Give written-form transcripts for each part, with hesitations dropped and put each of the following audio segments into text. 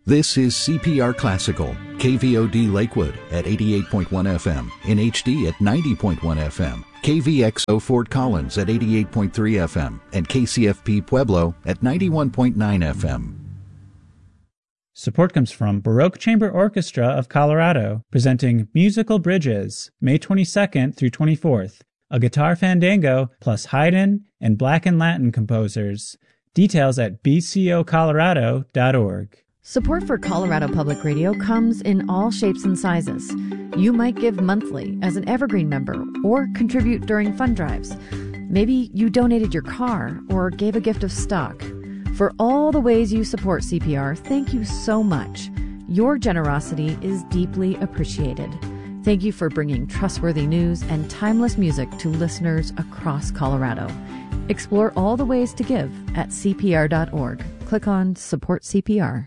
This is CPR Classical, KVOD Lakewood at 88.1 FM, in HD at 90.1 FM, KVXO Fort Collins at 88.3 FM, and KCFP Pueblo at 91.9 FM. Support comes from Baroque Chamber Orchestra of Colorado, presenting Musical Bridges, May 22nd through 24th, a guitar fandango plus Haydn and Black and Latin composers. Details at bcocolorado.org. Support for Colorado Public Radio comes in all shapes and sizes. You might give monthly as an Evergreen member or contribute during fund drives. Maybe you donated your car or gave a gift of stock. For all the ways you support CPR, thank you so much. Your generosity is deeply appreciated. Thank you for bringing trustworthy news and timeless music to listeners across Colorado. Explore all the ways to give at CPR.org. Click on Support CPR.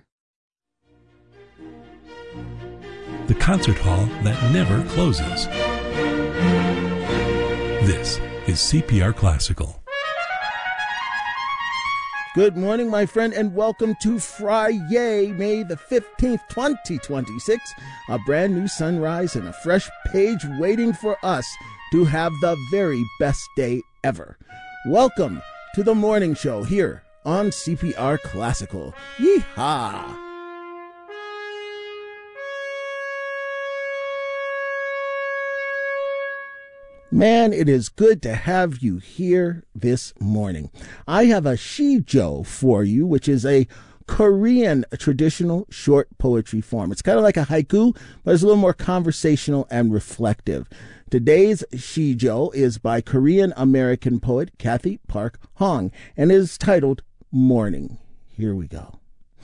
The concert hall that never closes. This is CPR Classical. Good morning, my friend, and welcome to Friday, May the 15th, 2026. A brand new sunrise and a fresh page waiting for us to have the very best day ever. Welcome to the morning show here on CPR Classical. Yeehaw! Man, it is good to have you here this morning. I have a shijo for you, which is a Korean traditional short poetry form. It's kind of like a haiku, but it's a little more conversational and reflective. Today's shijo is by Korean-American poet Kathy Park Hong and is titled Morning. Here we go.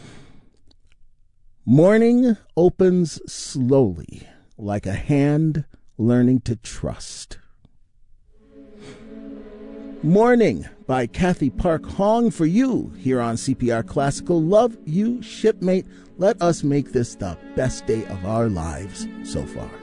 Morning opens slowly, like a hand learning to trust. Morning by Kathy Park Hong for you here on CPR Classical. Love you, shipmate. Let us make this the best day of our lives so far.